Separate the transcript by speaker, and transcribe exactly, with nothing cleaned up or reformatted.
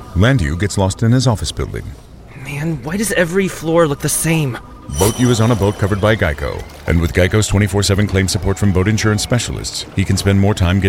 Speaker 1: Landu gets lost in his office building.
Speaker 2: Man, why does every floor look the same?
Speaker 1: Boat U is on a boat covered by Geico. And with Geico's twenty-four seven claim support from boat insurance specialists, he can spend more time getting